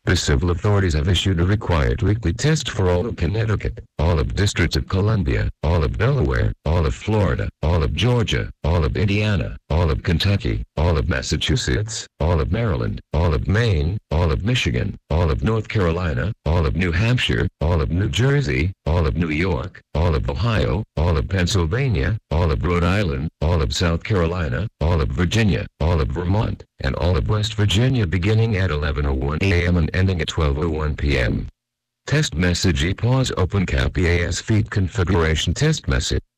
The civil authorities have issued a required weekly test for all of Connecticut, all of Districts of Columbia, all of Delaware, all of Florida, all of Georgia, all of Indiana, all of Kentucky, all of Massachusetts, all of Maryland, all of Maine, all of Michigan, all of North Carolina, all of New Hampshire, all of New Jersey, all of New York, all of Ohio, all of Pennsylvania, all of Rhode Island, all of South Carolina, all of Virginia, all of Vermont, and all of West Virginia beginning at 11:01 a.m. and ending at 12:01 p.m. Test message pause open cap EAS feed configuration test message.